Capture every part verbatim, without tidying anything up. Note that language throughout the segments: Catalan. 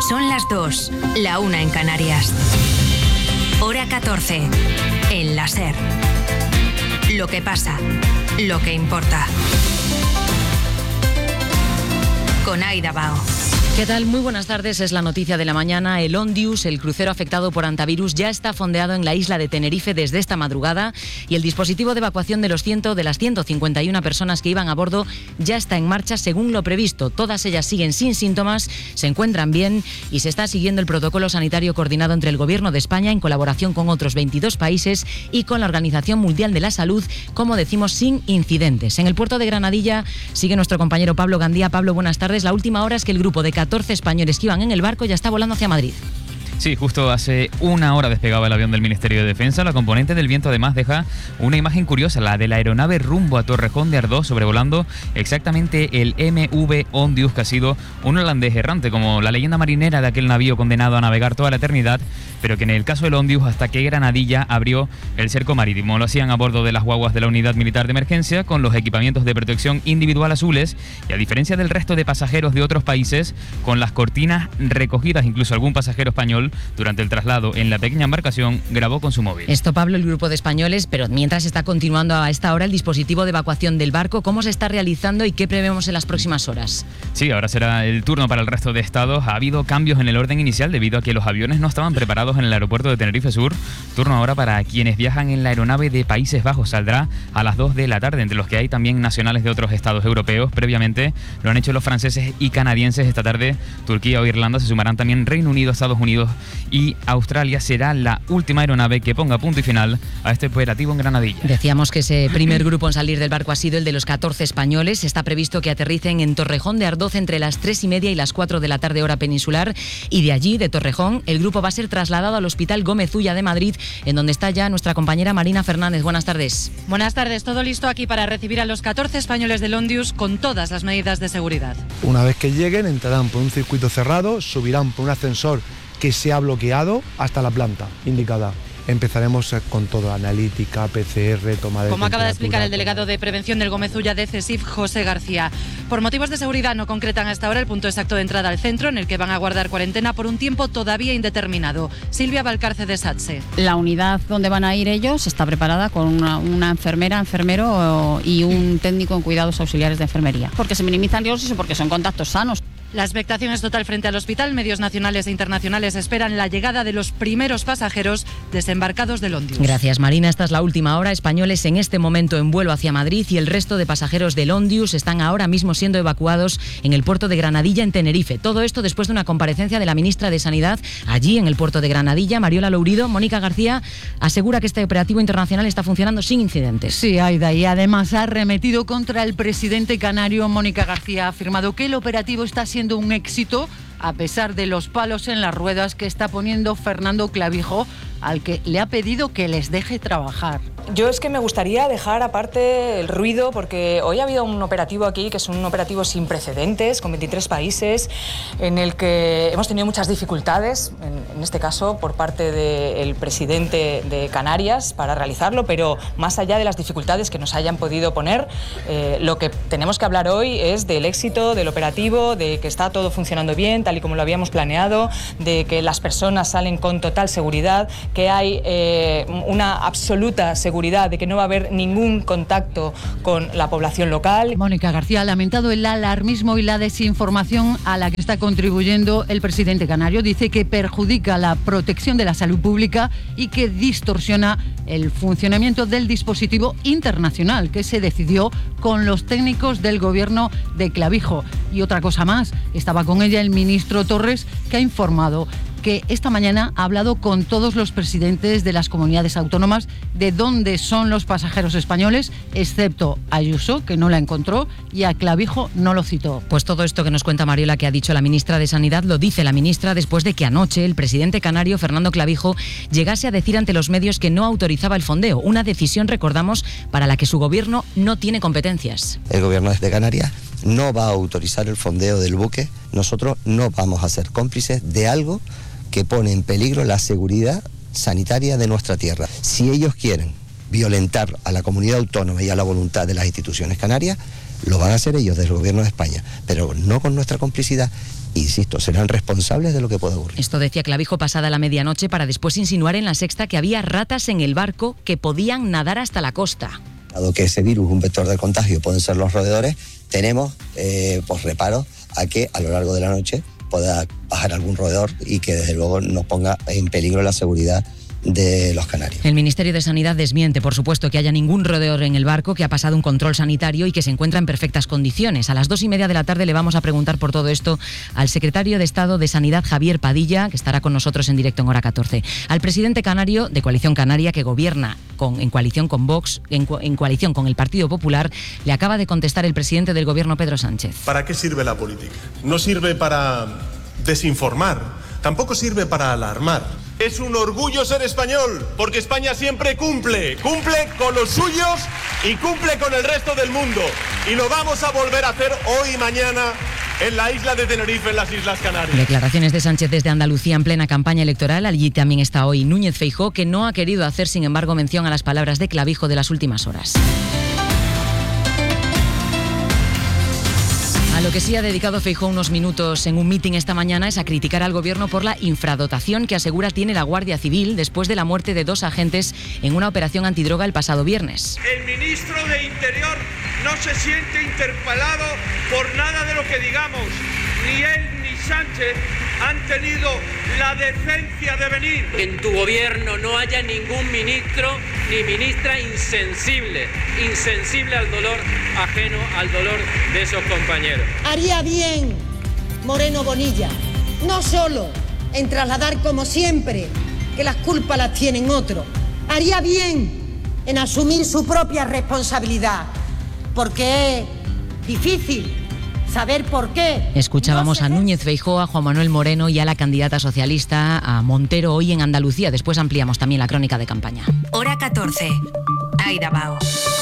Son las dos, la una en Canarias. Hora catorce, en la SER. Lo que pasa, lo que importa. Con Aida Bao. ¿Qué tal? Muy buenas tardes. Es la noticia de la mañana. El Ondius, el crucero afectado por hantavirus, ya está fondeado en la isla de Tenerife desde esta madrugada y el dispositivo de evacuación de los ciento de las ciento cincuenta y una personas que iban a bordo ya está en marcha según lo previsto. Todas ellas siguen sin síntomas, se encuentran bien y se está siguiendo el protocolo sanitario coordinado entre el Gobierno de España en colaboración con otros veintidós países y con la Organización Mundial de la Salud, como decimos, sin incidentes. En el puerto de Granadilla sigue nuestro compañero Pablo Gandía. Pablo, buenas tardes. La última hora es que el grupo de catorce españoles que iban en el barco ya está volando hacia Madrid. Sí, justo hace una hora despegaba el avión del Ministerio de Defensa. La componente del viento además deja una imagen curiosa, la de la aeronave rumbo a Torrejón de Ardoz, sobrevolando exactamente el M V Ondius, que ha sido un holandés errante, como la leyenda marinera de aquel navío condenado a navegar toda la eternidad, pero que en el caso del Ondius, hasta que Granadilla abrió el cerco marítimo. Lo hacían a bordo de las guaguas de la Unidad Militar de Emergencia, con los equipamientos de protección individual azules, y a diferencia del resto de pasajeros de otros países, con las cortinas recogidas. Incluso algún pasajero español, durante el traslado en la pequeña embarcación, grabó con su móvil. Esto, Pablo, el grupo de españoles, pero mientras está continuando a esta hora el dispositivo de evacuación del barco, ¿cómo se está realizando y qué prevemos en las próximas horas? Sí, ahora será el turno para el resto de estados. Ha habido cambios en el orden inicial debido a que los aviones no estaban preparados en el aeropuerto de Tenerife Sur. Turno ahora para quienes viajan en la aeronave de Países Bajos. Saldrá a las dos de la tarde, entre los que hay también nacionales de otros estados europeos. Previamente lo han hecho los franceses y canadienses. Esta tarde Turquía o Irlanda, se sumarán también Reino Unido, Estados Unidos y Australia. Será la última aeronave que ponga punto y final a este operativo en Granadilla. Decíamos que ese primer grupo en salir del barco ha sido el de los catorce españoles. Está previsto que aterricen en Torrejón de Ardoz entre las tres y media y las cuatro de la tarde, hora peninsular, y de allí, de Torrejón, el grupo va a ser trasladado al Hospital Gómez Ulla de Madrid, en donde está ya nuestra compañera Marina Fernández. Buenas tardes. Buenas tardes. Todo listo aquí para recibir a los catorce españoles del Ondius con todas las medidas de seguridad. Una vez que lleguen, entrarán por un circuito cerrado, subirán por un ascensor que se ha bloqueado hasta la planta indicada. Empezaremos con todo, analítica, P C R, toma de Como acaba de explicar el todo. delegado de prevención del Gómez Ulla de CESIF, José García. Por motivos de seguridad no concretan hasta ahora el punto exacto de entrada al centro, en el que van a guardar cuarentena por un tiempo todavía indeterminado. Silvia Valcarce de SATSE. La unidad donde van a ir ellos está preparada con una, una enfermera, enfermero y un técnico en cuidados auxiliares de enfermería, porque se minimizan riesgos y porque son contactos sanos. La expectación es total frente al hospital. Medios nacionales e internacionales esperan la llegada de los primeros pasajeros desembarcados del Ondius. Gracias, Marina. Esta es la última hora. Españoles en este momento en vuelo hacia Madrid y el resto de pasajeros del Ondius están ahora mismo siendo evacuados en el puerto de Granadilla, en Tenerife. Todo esto después de una comparecencia de la ministra de Sanidad allí en el puerto de Granadilla, Mariola Lourido. Mónica García asegura que este operativo internacional está funcionando sin incidentes. Sí, Aida, y además ha arremetido contra el presidente canario. Mónica García ha afirmado que el operativo está siendo un éxito a pesar de los palos en las ruedas que está poniendo Fernando Clavijo, al que le ha pedido que les deje trabajar. Yo es que me gustaría dejar aparte el ruido, porque hoy ha habido un operativo aquí que es un operativo sin precedentes, con veintitrés países, en el que hemos tenido muchas dificultades, en, en este caso por parte del presidente de Canarias, para realizarlo, pero más allá de las dificultades que nos hayan podido poner, eh, lo que tenemos que hablar hoy es del éxito del operativo, de que está todo funcionando bien, tal y como lo habíamos planeado, de que las personas salen con total seguridad, que hay eh, una absoluta seguridad de que no va a haber ningún contacto con la población local. Mónica García ha lamentado el alarmismo y la desinformación a la que está contribuyendo el presidente canario. Dice que perjudica la protección de la salud pública y que distorsiona el funcionamiento del dispositivo internacional que se decidió con los técnicos del gobierno de Clavijo. Y otra cosa más, estaba con ella el ministro Torres, que ha informado que esta mañana ha hablado con todos los presidentes de las comunidades autónomas de dónde son los pasajeros españoles, excepto a Ayuso, que no la encontró, y a Clavijo no lo citó. Pues todo esto que nos cuenta Mariola, que ha dicho la ministra de Sanidad, lo dice la ministra después de que anoche el presidente canario, Fernando Clavijo, llegase a decir ante los medios que no autorizaba el fondeo, una decisión, recordamos, para la que su gobierno no tiene competencias. El gobierno de Canarias no va a autorizar el fondeo del buque. Nosotros no vamos a ser cómplices de algo que pone en peligro la seguridad sanitaria de nuestra tierra. Si ellos quieren violentar a la comunidad autónoma y a la voluntad de las instituciones canarias, lo van a hacer ellos, del gobierno de España, pero no con nuestra complicidad insisto, serán responsables de lo que pueda ocurrir. Esto decía Clavijo pasada la medianoche para después insinuar en La Sexta que había ratas en el barco que podían nadar hasta la costa. Dado que ese virus, un vector de contagio, pueden ser los roedores, tenemos eh, pues reparos a que a lo largo de la noche pueda bajar algún roedor y que desde luego nos ponga en peligro la seguridad de los canarios. El Ministerio de Sanidad desmiente, por supuesto, que haya ningún roedor en el barco, que ha pasado un control sanitario y que se encuentra en perfectas condiciones. A las dos y media de la tarde le vamos a preguntar por todo esto al secretario de Estado de Sanidad, Javier Padilla, que estará con nosotros en directo en Hora catorce. Al presidente canario de Coalición Canaria, que gobierna con, en coalición con Vox, en, en coalición con el Partido Popular, le acaba de contestar el presidente del Gobierno, Pedro Sánchez. ¿Para qué sirve la política? No sirve para desinformar, tampoco sirve para alarmar. Es un orgullo ser español, porque España siempre cumple, cumple con los suyos y cumple con el resto del mundo. Y lo vamos a volver a hacer hoy y mañana en la isla de Tenerife, en las Islas Canarias. Declaraciones de Sánchez desde Andalucía en plena campaña electoral. Allí también está hoy Núñez Feijóo, que no ha querido hacer, sin embargo, mención a las palabras de Clavijo de las últimas horas. A lo que sí ha dedicado Feijóo unos minutos en un mitin esta mañana es a criticar al Gobierno por la infradotación que asegura tiene la Guardia Civil después de la muerte de dos agentes en una operación antidroga el pasado viernes. El ministro de Interior no se siente interpelado por nada de lo que digamos. Ni él ni Sánchez han tenido la decencia de venir. Que en tu gobierno no haya ningún ministro ni ministra insensible, insensible al dolor ajeno, al dolor de esos compañeros. Haría bien Moreno Bonilla, no solo en trasladar como siempre que las culpas las tienen otros, haría bien en asumir su propia responsabilidad, porque es difícil saber por qué. Escuchábamos no a Núñez Feijóo, a Juan Manuel Moreno y a la candidata socialista, a Montero, hoy en Andalucía. Después ampliamos también la crónica de campaña. Hora catorce. Aida Bao.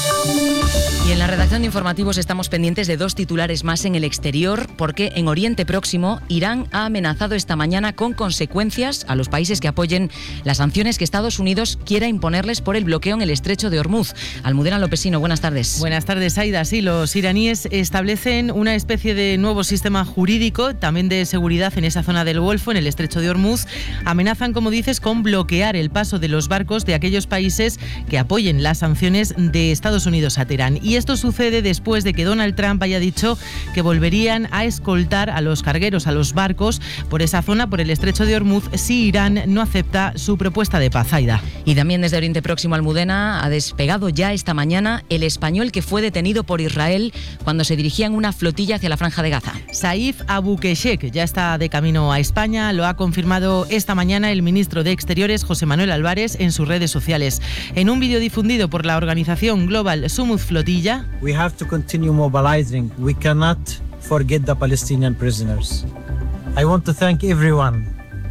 Y en la redacción de informativos estamos pendientes de dos titulares más en el exterior, porque en Oriente Próximo Irán ha amenazado esta mañana con consecuencias a los países que apoyen las sanciones que Estados Unidos quiera imponerles por el bloqueo en el estrecho de Hormuz. Almudena Lopesino, buenas tardes. Buenas tardes, Aida. Sí, los iraníes establecen una especie de nuevo sistema jurídico, también de seguridad en esa zona del Golfo, en el estrecho de Hormuz. Amenazan, como dices, con bloquear el paso de los barcos de aquellos países que apoyen las sanciones de Estados Unidos a Teherán. Y esto sucede después de que Donald Trump haya dicho que volverían a escoltar a los cargueros, a los barcos, por esa zona, por el estrecho de Hormuz, si Irán no acepta su propuesta de paz. Aida. Y también desde Oriente Próximo, Almudena, ha despegado ya esta mañana el español que fue detenido por Israel cuando se dirigía en una flotilla hacia la Franja de Gaza. Saif Abukeshek ya está de camino a España, lo ha confirmado esta mañana el ministro de Exteriores, José Manuel Álvarez, en sus redes sociales. En un vídeo difundido por la organización Global Sumud Flotilla, We have to continue mobilizing. We cannot forget the Palestinian prisoners. I want to thank everyone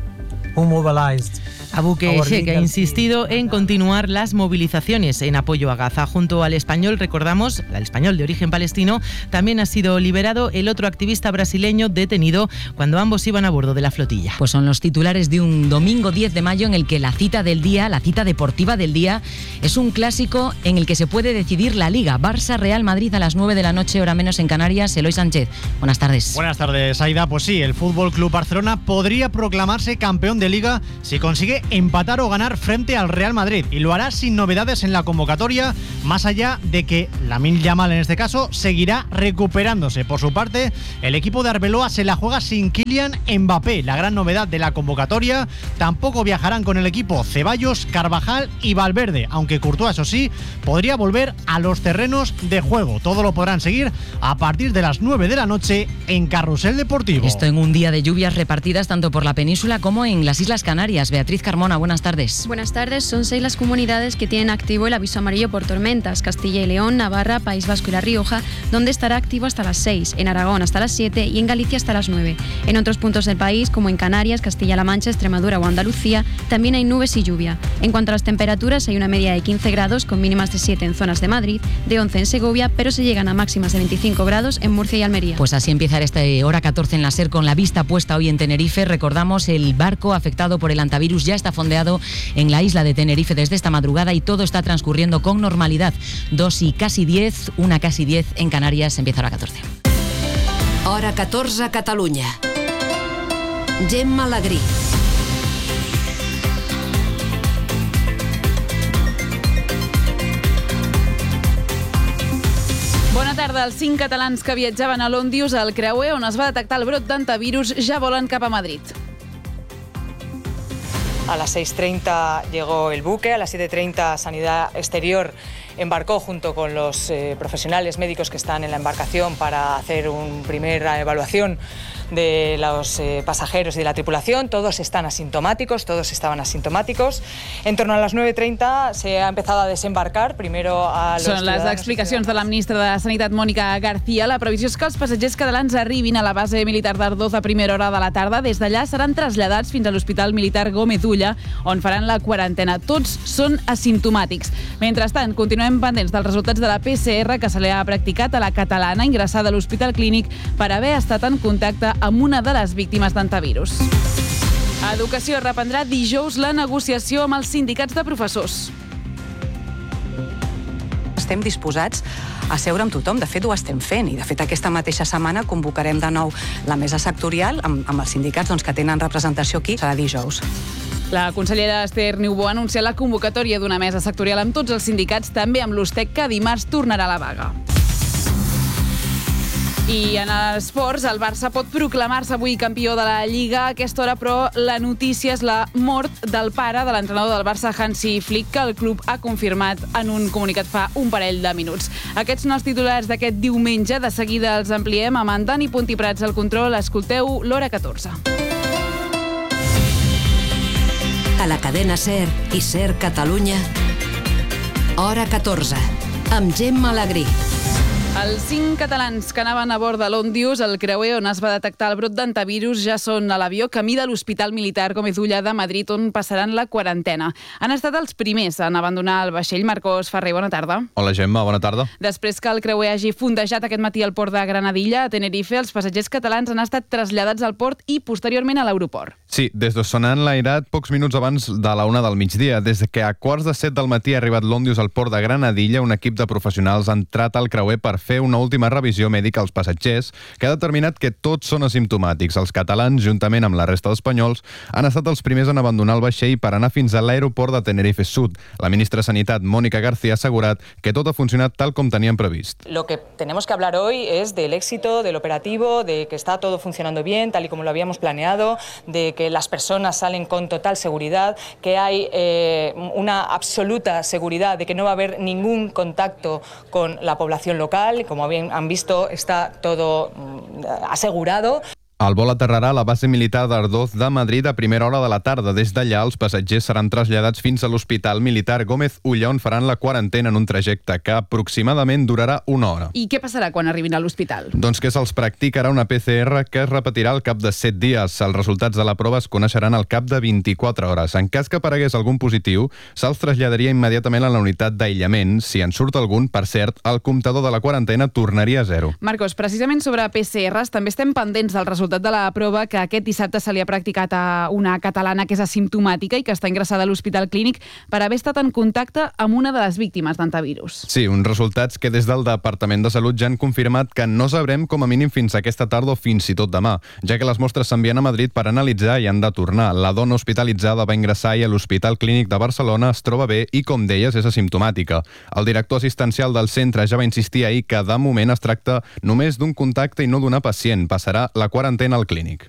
who mobilized. Abukeshek ha insistido en continuar las movilizaciones en apoyo a Gaza. Junto al español, recordamos, al español de origen palestino, también ha sido liberado el otro activista brasileño detenido cuando ambos iban a bordo de la flotilla. Pues son los titulares de un domingo diez de mayo en el que la cita del día, la cita deportiva del día, es un clásico en el que se puede decidir la Liga. Barça-Real Madrid a las nueve de la noche, hora menos en Canarias. Eloy Sánchez, buenas tardes. Buenas tardes, Aida. Pues sí, el F C Barcelona podría proclamarse campeón de Liga si consigue empatar o ganar frente al Real Madrid, y lo hará sin novedades en la convocatoria, más allá de que Lamine Yamal, en este caso, seguirá recuperándose. Por su parte, el equipo de Arbeloa se la juega sin Kylian Mbappé, la gran novedad de la convocatoria. Tampoco viajarán con el equipo Ceballos, Carvajal y Valverde, aunque Courtois, eso sí, podría volver a los terrenos de juego. Todo lo podrán seguir a partir de las nueve de la noche en Carrusel Deportivo. Esto en un día de lluvias repartidas tanto por la península como en las Islas Canarias. Beatriz Carmona, buenas tardes. Buenas tardes. Son seis las comunidades que tienen activo el aviso amarillo por tormentas: Castilla y León, Navarra, País Vasco y La Rioja, donde estará activo hasta las seis, en Aragón hasta las siete y en Galicia hasta las nueve. En otros puntos del país, como en Canarias, Castilla-La Mancha, Extremadura o Andalucía, también hay nubes y lluvia. En cuanto a las temperaturas, hay una media de quince grados, con mínimas de siete en zonas de Madrid, de once en Segovia, pero se llegan a máximas de veinticinco grados en Murcia y Almería. Pues así empieza esta hora catorce en la SER, con la vista puesta hoy en Tenerife. Recordamos, el barco afectado por el antivirus ya está fondeado en la isla de Tenerife desde esta madrugada y todo está transcurriendo con normalidad. Dos y casi diez, una casi diez en Canarias. Empieza hora catorce. Hora catorze, Catalunya. Gemma Alegrí. Bona tarda. Els cinc catalans que viatjaven a l'Òndius al creuer on es va detectar el brot d'antivirus ja volen cap a Madrid. A las seis treinta llegó el buque, a las siete treinta Sanidad Exterior embarcó junto con los eh, profesionales médicos que están en la embarcación para hacer una primera evaluación de los eh, pasajeros y de la tripulación. Todos están asintomáticos, todos estaban asintomáticos. En torno a las nueve treinta se ha empezado a desembarcar, primero a los Són les explicacions de la ministra de Sanitat, Mònica García. La previsió és que els passatgers catalans arribin a la base militar d'Ardoz a primera hora de la tarda. Des d'allà seran traslladats fins a l'Hospital Militar Gómez Ulla, on faran la quarantena. Tots són asimptomàtics. Mentrestant, continuem pendents dels resultats de la P C R que se li ha practicat a la catalana ingressada a l'Hospital Clínic per haver estat en contacte amb una de les víctimes d'antivirus. Educació reprendrà dijous la negociació amb els sindicats de professors. Estem disposats a seure amb tothom. De fet, ho estem fent. I, de fet, aquesta mateixa setmana convocarem de nou la mesa sectorial amb, amb els sindicats doncs, que tenen representació aquí. Serà dijous. La consellera Esther Niubó ha anunciat la convocatòria d'una mesa sectorial amb tots els sindicats, també amb l'Ustec, que dimarts tornarà a la vaga. I en esports, el Barça pot proclamar-se avui campió de la Lliga a aquesta hora, però la notícia és la mort del pare de l'entrenador del Barça, Hansi Flick, que el club ha confirmat en un comunicat fa un parell de minuts. Aquests són els titulars d'aquest diumenge. De seguida els ampliem amb en Dani Puntiprats al control. Escolteu l'Hora catorze. A la cadena SER i SER Catalunya, Hora catorze, amb Gemma Alegrí. Els cinc catalans que anaven a bord de l'Òndius, el creuer on es va detectar el brot d'antivirus, ja són a l'avió camí de l'Hospital Militar Gómez Ulla de Madrid, on passaran la quarantena. Han estat els primers en abandonar el vaixell. Marcos Ferrer, bona tarda. Hola, Gemma, bona tarda. Després que el creuer hagi fondejat aquest matí al port de Granadilla, a Tenerife, els passatgers catalans han estat traslladats al port i posteriorment a l'aeroport. Sí, des de s'han enlairat pocs minuts abans de la una del migdia. Des que a quarts de set del matí ha arribat l'Òndius al port de Granadilla, un equip de professionals ha entrat al creuer per fer una última revisió mèdica als passatgers que ha determinat que tots són asimptomàtics. Els catalans, juntament amb la resta d'espanyols, han estat els primers en abandonar el vaixell per anar fins a l'aeroport de Tenerife Sud. La ministra de Sanitat, Mònica García, ha assegurat que tot ha funcionat tal com tenien previst. Lo que tenemos que hablar hoy es del éxito, del operativo, de que está todo funcionando bien, tal y como lo habíamos planeado, de que las personas salen con total seguridad, que hay eh, una absoluta seguridad de que no va a haber ningún contacto con la población local. Como bien han visto, está todo asegurado. El vol aterrarà a la base militar d'Ardoz de Madrid a primera hora de la tarda. Des d'allà, els passatgers seran traslladats fins a l'Hospital Militar Gómez Ulla, on faran la quarantena en un trajecte que aproximadament durarà una hora. I què passarà quan arribin a l'hospital? Doncs que se'ls practicarà una P C R que es repetirà al cap de set dies. Els resultats de la prova es coneixeran al cap de vint-i-quatre hores. En cas que aparegués algun positiu, se'ls traslladaria immediatament a la unitat d'aïllament. Si en surt algun, per cert, el comptador de la quarantena tornaria a zero. Marcos, precisament sobre P C Rs, també estem pendents del resultat de la prova que aquest dissabte se li ha practicat a una catalana que és asimptomàtica i que està ingressada a l'Hospital Clínic per haver estat en contacte amb una de les víctimes d'antivirus. Sí, uns resultats que des del Departament de Salut ja han confirmat que no sabrem com a mínim fins aquesta tarda o fins i tot demà, ja que les mostres s'envien a Madrid per analitzar i han de tornar. La dona hospitalitzada va ingressar i a l'Hospital Clínic de Barcelona es troba bé i, com deies, és asimptomàtica. El director assistencial del centre ja va insistir ahir que de moment es tracta només d'un contacte i no d'una pacient. Passarà la quarantena al clínic.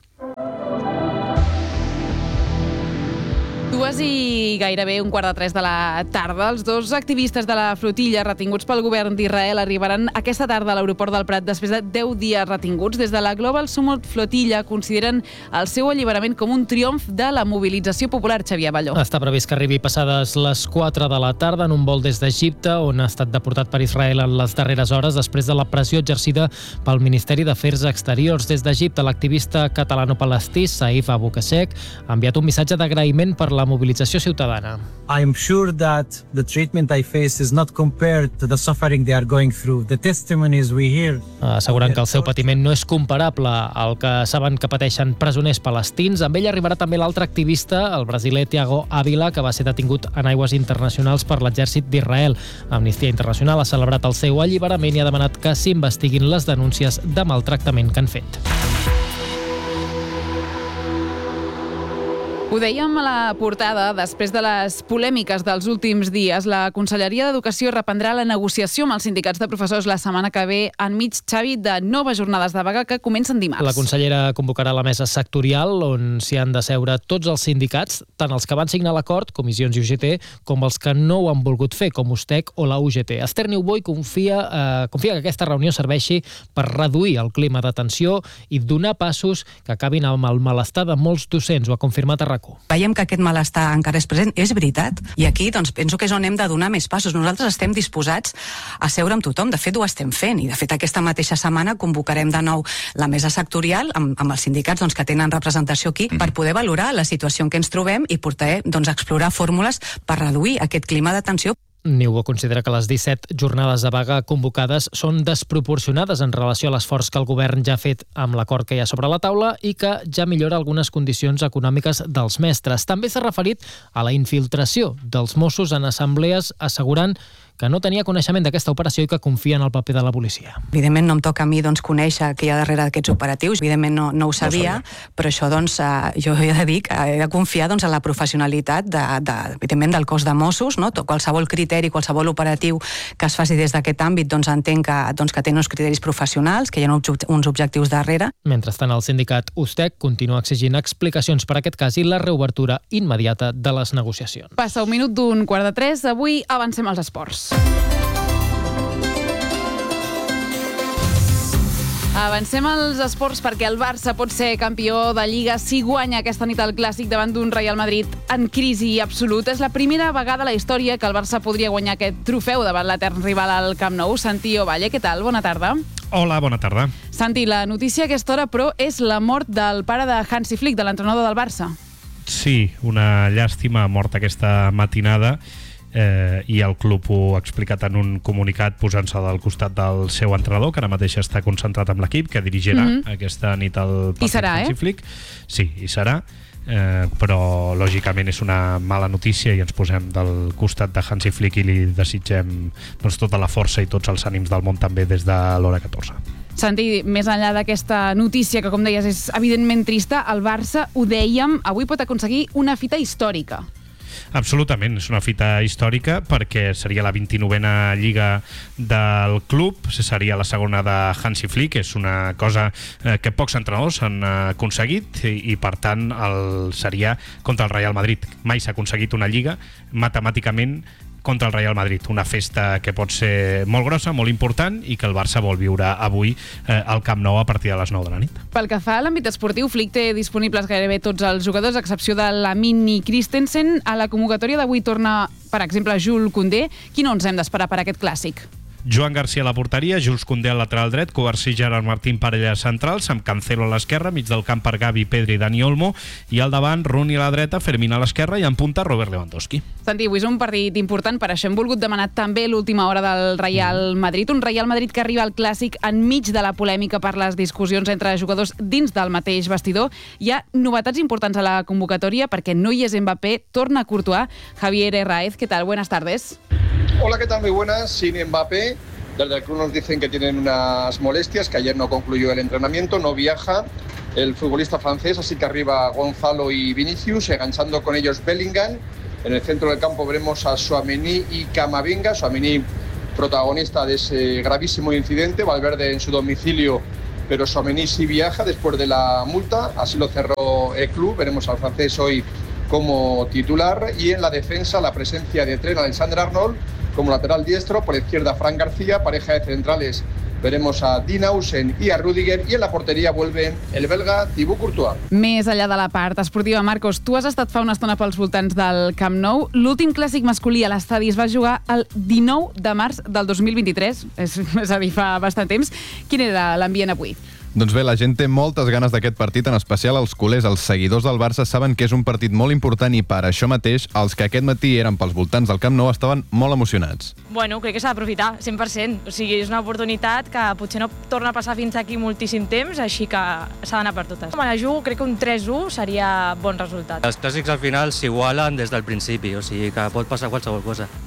Dues i gairebé un quart de tres de la tarda. Els dos activistes de la flotilla retinguts pel govern d'Israel arribaran aquesta tarda a l'aeroport del Prat després de deu dies retinguts. Des de la Global Summit Flotilla consideren el seu alliberament com un triomf de la mobilització popular. Xavier Balló. Està previst que arribi passades les quatre de la tarda en un vol des d'Egipte, on ha estat deportat per Israel en les darreres hores després de la pressió exercida pel Ministeri d'Afers Exteriors. Des d'Egipte, l'activista catalano-palestí Saif Abu Qasek ha enviat un missatge d'agraïment per la mobilització ciutadana. I'm sure that the treatment I face is not compared to the suffering they are going through. The testimonies we hear. Assegurant que el seu patiment no és comparable al que saben que pateixen presoners palestins. Amb ell arribarà també l'altre activista, el brasiler Thiago Ávila, que va ser detingut en aigües internacionals per l'exèrcit d'Israel. Amnistia Internacional ha celebrat el seu alliberament i ha demanat que s'investiguin les denúncies de maltractament que han fet. Ho dèiem a la portada, després de les polèmiques dels últims dies, la Conselleria d'Educació reprendrà la negociació amb els sindicats de professors la setmana que ve enmig, Xavi, de noves jornades de vaga que comencen dimarts. La consellera convocarà la mesa sectorial on s'hi han de seure tots els sindicats, tant els que van signar l'acord, comissions i U G T, com els que no ho han volgut fer, com U S T E C o la U G T. Esther Niubó confia, eh, confia que aquesta reunió serveixi per reduir el clima de tensió i donar passos que acabin amb el malestar de molts docents, ho ha confirmat a RAC u. Veiem que aquest malestar encara és present, és veritat, i aquí doncs, penso que és on hem de donar més passos. Nosaltres estem disposats a seure amb tothom, de fet ho estem fent, i de fet aquesta mateixa setmana convocarem de nou la mesa sectorial amb, amb els sindicats doncs, que tenen representació aquí, per poder valorar la situació en què ens trobem i poder doncs, explorar fórmules per reduir aquest clima de tensió. Niubó considera que les disset jornades de vaga convocades són desproporcionades en relació a l'esforç que el govern ja ha fet amb l'acord que hi ha sobre la taula i que ja millora algunes condicions econòmiques dels mestres. També s'ha referit a la infiltració dels Mossos en assemblees, assegurant que no tenia coneixement d'aquesta operació i que confia en el paper de la policia. Evidentment no em toca a mi doncs, conèixer què hi ha darrere d'aquests operatius, evidentment no, no ho sabia, no sabia, però això doncs, eh, jo he de dir que he de confiar doncs, en la professionalitat de, de, evidentment del cos de Mossos, no? Qualsevol criteri, qualsevol operatiu que es faci des d'aquest àmbit, doncs entenc que, doncs, que tenen uns criteris professionals, que hi ha uns objectius darrere. Mentrestant, el sindicat U S T E C continua exigint explicacions per aquest cas i la reobertura immediata de les negociacions. Passa un minut d'un quart de tres, avui avancem als esports. Avancem als esports perquè el Barça pot ser campió de Lliga si guanya aquesta nit el Clàssic davant d'un Real Madrid en crisi absoluta. És la primera vegada a la història que el Barça podria guanyar aquest trofeu davant l'etern rival al Camp Nou. Santi Ovalle, què tal? Bona tarda. Hola, bona tarda. Santi, la notícia a aquesta hora, però, és la mort del pare de Hansi Flick, de l'entrenador del Barça. Sí, una llàstima, mort aquesta matinada. Eh, i el club ho ha explicat en un comunicat posant-se del costat del seu entrenador, que ara mateix està concentrat amb l'equip, que dirigirà mm-hmm. aquesta nit el partit. I serà, eh? Flick. Sí, hi serà, eh, però lògicament és una mala notícia i ens posem del costat de Hansi Flick i li desitgem doncs, tota la força i tots els ànims del món també des de l'hora catorze. Santi, més enllà d'aquesta notícia, que com deies és evidentment trista, el Barça, ho dèiem, avui pot aconseguir una fita històrica. Absolutament, és una fita històrica perquè seria la vint-i-novena Lliga del club, seria la segona de Hansi Flick, és una cosa eh, que pocs entrenadors han aconseguit i, i per tant el, seria contra el Real Madrid. Mai s'ha aconseguit una Lliga matemàticament contra el Real Madrid, una festa que pot ser molt grossa, molt important i que el Barça vol viure avui eh, al Camp Nou a partir de les nou de la nit. Pel que fa a l'àmbit esportiu, Flick té disponibles gairebé tots els jugadors, a excepció de Lamine i Christensen. A la convocatòria d'avui torna, per exemple, Jules Koundé. Quin onze hem d'esperar per aquest clàssic? Joan Garcia a la porteria, Jules Koundé al lateral dret, Covarsí, Gerard Martín, parelles centrals, amb Cancelo a l'esquerra, mig del camp per Gavi, Pedri, Dani Olmo, i al davant Rooney a la dreta, Fermín a l'esquerra i en punta Robert Lewandowski. Santi, avui és un partit important, per això hem volgut demanar també l'última hora del Real Madrid, un Real Madrid que arriba al Clàssic enmig de la polèmica per les discussions entre jugadors dins del mateix vestidor. Hi ha novetats importants a la convocatòria perquè no hi és Mbappé, torna Courtois. Javier Herráez, ¿qué tal? Buenas tardes. Hola, ¿qué tal? Muy buenas. Sin Mbappé, desde el club nos dicen que tienen unas molestias, que ayer no concluyó el entrenamiento, no viaja el futbolista francés, así que arriba Gonzalo y Vinicius, enganchando con ellos Bellingham. En el centro del campo veremos a Tchouaméni y Camavinga. Tchouaméni, protagonista de ese gravísimo incidente, Valverde en su domicilio, pero Tchouaméni sí viaja después de la multa, así lo cerró el club. Veremos al francés hoy como titular, y en la defensa la presencia de Trent Alexander-Arnold como lateral diestro, por la izquierda Fran García, pareja de centrales veremos a Dinausen i a Rüdiger, i en la porteria vuelven el belga Thibaut Courtois. Més enllà de la part esportiva, Marcos, tu has estat fa una estona pels voltants del Camp Nou. L'últim clàssic masculí a l'estadi es va jugar el dinou de març del dos mil vint-i-tres, és, és a dir, fa bastant temps. Quin era l'ambient avui? Doncs bé, la gent té moltes ganes d'aquest partit, en especial els culers. Els seguidors del Barça saben que és un partit molt important i per això mateix els que aquest matí eren pels voltants del Camp Nou estaven molt emocionats. Bueno, crec que s'ha d'aprofitar, cent per cent. O sigui, és una oportunitat que potser no torna a passar fins aquí moltíssim temps, així que s'ha d'anar per totes. Me la jugo, crec que un tres u seria bon resultat. Els clàssics al final s'igualen des del principi, o sigui que pot passar qualsevol cosa.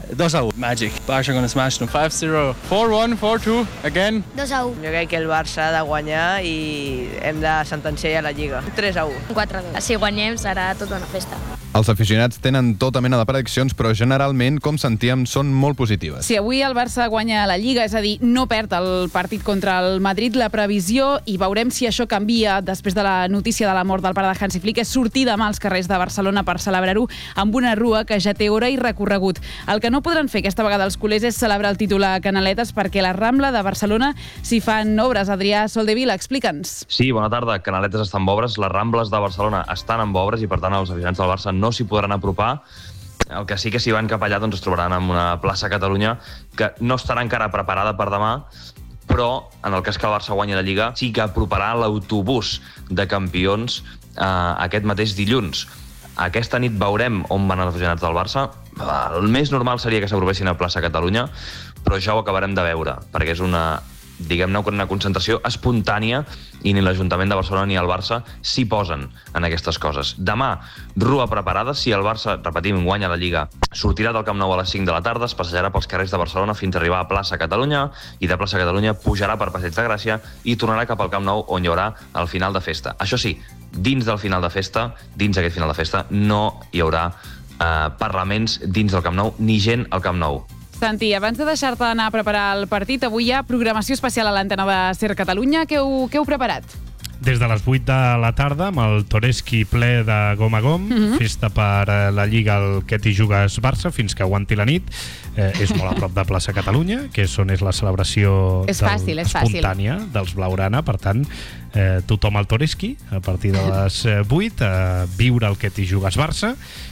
dos a u. Magic. Barça gonna smash them. five zero. four one, four two, again. dos a u. Jo crec que el Barça ha de guanyar i hem de sentenciar a la Lliga. tres a u. quatre a dos. Si guanyem serà tota una festa. Els aficionats tenen tota mena de prediccions, però generalment, com sentíem, són molt positives. Si avui el Barça guanya la Lliga, és a dir, no perd el partit contra el Madrid, la previsió, i veurem si això canvia després de la notícia de la mort del pare de Hansi Flick, és sortir demà als carrers de Barcelona per celebrar-ho amb una rua que ja té hora i recorregut. El que no podran fer aquesta vegada els culers és celebrar el títol a Canaletes perquè la Rambla de Barcelona s'hi fan obres. Adrià Soldevila, explica'ns. Sí, bona tarda. Canaletes està en obres, les Rambles de Barcelona estan en obres i, per tant, els aficionats del Barça no s'hi podran apropar. El que sí que si van cap allà doncs es trobaran en una plaça Catalunya que no estarà encara preparada per demà, però en el cas que el Barça guanyi la Lliga sí que aproparà l'autobús de campions eh, aquest mateix dilluns. Aquesta nit veurem on van els aficionats del Barça. El més normal seria que s'apropessin a plaça Catalunya, però ja ho acabarem de veure, perquè és una, diguem-ne, una concentració espontània i ni l'Ajuntament de Barcelona ni el Barça s'hi posen en aquestes coses. Demà, rua preparada. Si el Barça, repetim, guanya la Lliga, sortirà del Camp Nou a les cinc de la tarda, es passejarà pels carrers de Barcelona fins a arribar a plaça Catalunya i de plaça Catalunya pujarà per Passeig de Gràcia i tornarà cap al Camp Nou on hi haurà el final de festa. Això sí, dins del final de festa, dins d'aquest final de festa, no hi haurà eh, parlaments dins del Camp Nou ni gent al Camp Nou. Santi, abans de deixar-te anar a preparar el partit, avui hi ha programació especial a l'antena de Ser Catalunya. Què heu, què heu preparat? Des de les vuit de la tarda, amb el Toreski ple de gom a gom, mm-hmm. festa per la Lliga al Que t'hi jugues Barça, fins que aguanti la nit. Eh, és molt a prop de plaça Catalunya, que és on és la celebració és fàcil, del, és fàcil. espontània dels Blaugrana. Per tant, eh, tothom al Toreski, a partir de les vuit, a viure el Que t'hi jugues Barça,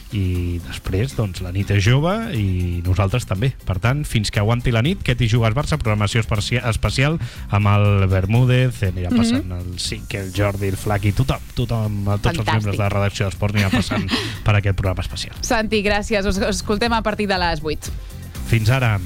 i després, doncs, la nit és jove i nosaltres també. Per tant, fins que aguanti la nit, Que t'hi jugues Barça, programació especial amb el Bermúdez, anirà passant mm-hmm. el Cinque, el Jordi, el Flaqui, tothom, tothom, tots Fantàstic. Els membres de la redacció d'Esports anirà passant per aquest programa especial. Santi, gràcies. Us escoltem a partir de les vuit. Fins ara.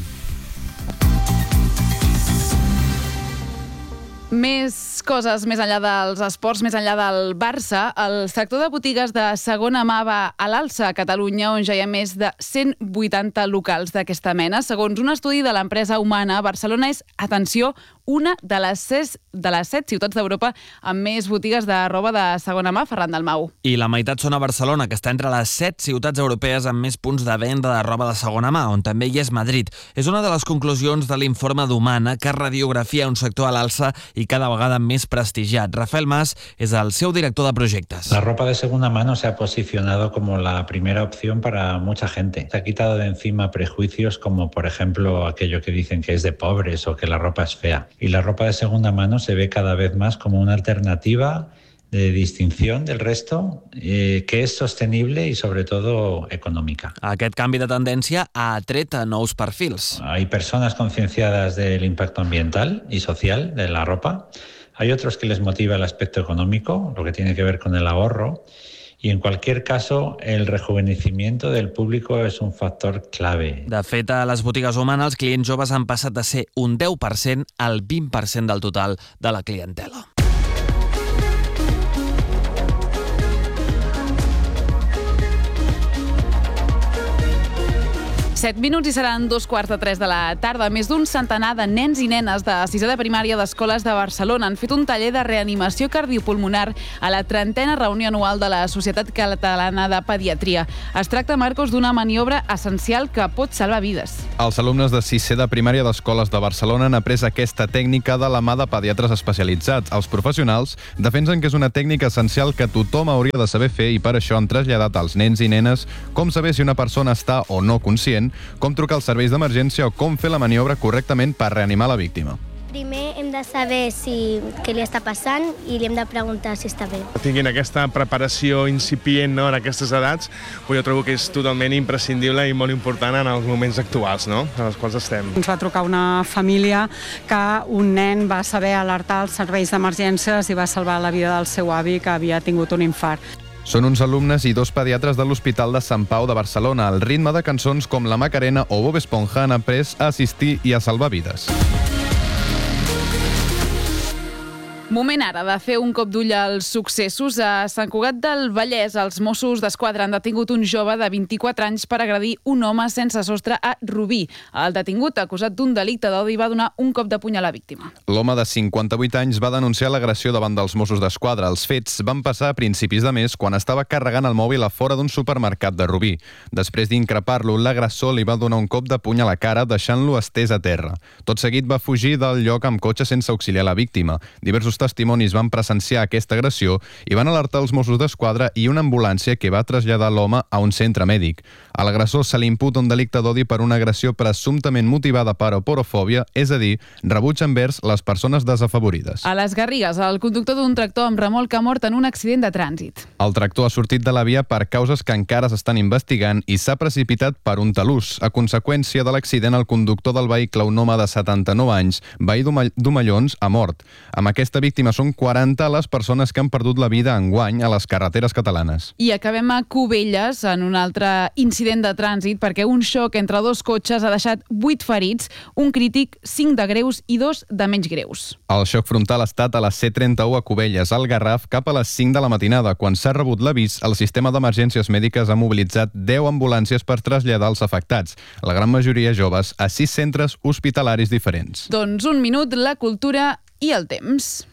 Més coses més enllà dels esports, més enllà del Barça. El sector de botigues de segona mà va a l'alça a Catalunya, on ja hi ha més de cent vuitanta locals d'aquesta mena. Segons un estudi de l'empresa Humana, Barcelona és, atenció, una de les, ses, de les set ciutats d'Europa amb més botigues de roba de segona mà. Ferran Dalmau. I la meitat són a Barcelona, que està entre les set ciutats europees amb més punts de venda de roba de segona mà, on també hi és Madrid. És una de les conclusions de l'informe d'Humana, que radiografia un sector a l'alça i cada vegada més prestigiat. Rafael Mas és el seu director de projectes. La ropa de segunda mano se ha posicionado como la primera opción para mucha gente. Se ha quitado de encima prejuicios como, por ejemplo, aquello que dicen que es de pobres o que la ropa es fea. Y la ropa de segunda mano se ve cada vez más como una alternativa de distinción del resto, eh, que és sostenible i, sobre todo, económica. Aquest canvi de tendència ha atret a nous perfils. Hay personas concienciadas del impacto ambiental y social de la ropa. Hay otros que les motiva el aspecto económico, lo que tiene que ver con el ahorro. Y en cualquier caso, el rejuvenecimiento del público es un factor clave. De fet, a les botigues Humana, els clients joves han passat de ser un deu per cent al vint per cent del total de la clientela. set minuts i seran dos quarts de tres de la tarda. Més d'un centenar de nens i nenes de sisè de primària d'escoles de Barcelona han fet un taller de reanimació cardiopulmonar a la trentena reunió anual de la Societat Catalana de Pediatria. Es tracta, Marcos, d'una maniobra essencial que pot salvar vides. Els alumnes de sisè de primària d'escoles de Barcelona han après aquesta tècnica de la mà de pediatres especialitzats. Els professionals defensen que és una tècnica essencial que tothom hauria de saber fer i per això han traslladat als nens i nenes com saber si una persona està o no conscient, com trucar als serveis d'emergència o com fer la maniobra correctament per reanimar la víctima. Primer hem de saber si, què li està passant i li hem de preguntar si està bé. Tinguin aquesta preparació incipient, no, en aquestes edats, però jo trobo que és totalment imprescindible i molt important en els moments actuals, no, en els quals estem. Ens va trucar una família que un nen va saber alertar els serveis d'emergències i va salvar la vida del seu avi, que havia tingut un infart. Són uns alumnes i dos pediatres de l'Hospital de Sant Pau de Barcelona. Al ritme de cançons com La Macarena o Bob Esponja han après a assistir i a salvar vides. Moment ara de fer un cop d'ull als successos. A Sant Cugat del Vallès, els Mossos d'Esquadra han detingut un jove de vint-i-quatre anys per agredir un home sense sostre a Rubí. El detingut, acusat d'un delicte d'odi, va donar un cop de puny a la víctima. L'home de cinquanta-vuit anys va denunciar l'agressió davant dels Mossos d'Esquadra. Els fets van passar a principis de mes quan estava carregant el mòbil a fora d'un supermercat de Rubí. Després d'increpar-lo, l'agressor li va donar un cop de puny a la cara, deixant-lo estès a terra. Tot seguit va fugir del lloc amb cotxe sense auxiliar la víctima. Diversos testimonis van presenciar aquesta agressió i van alertar els Mossos d'Esquadra i una ambulància que va traslladar l'home a un centre mèdic. A l'agressor se li imputa un delicte d'odi per una agressió presumptament motivada per oporofòbia, és a dir, rebuig envers les persones desafavorides. A les Garrigues, el conductor d'un tractor amb remolc ha mort en un accident de trànsit. El tractor ha sortit de la via per causes que encara s'estan investigant i s'ha precipitat per un talús. A conseqüència de l'accident, el conductor del vehicle, un home de setanta-nou anys, veí d'Omellons, ha mort. Amb aquesta víctima són quaranta les persones que han perdut la vida enguany a les carreteres catalanes. I acabem a Cubelles, en un altre incident de trànsit, perquè un xoc entre dos cotxes ha deixat vuit ferits, un crític, cinc de greus i dos de menys greus. El xoc frontal ha estat a la C trenta-u a Cubelles, al Garraf, cap a les cinc de la matinada. Quan s'ha rebut l'avís, el sistema d'emergències mèdiques ha mobilitzat deu ambulàncies per traslladar els afectats, la gran majoria joves, a sis centres hospitalaris diferents. Doncs un minut, la cultura i el temps.